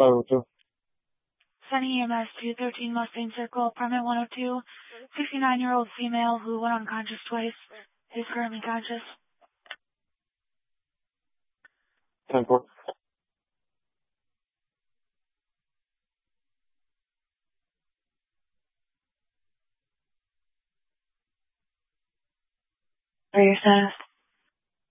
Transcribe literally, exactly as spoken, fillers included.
five oh two. Sunny E M S two thirteen Mustang Circle, apartment one oh two, sixty-nine-year-old female who went unconscious twice, is currently conscious. ten four. For your status.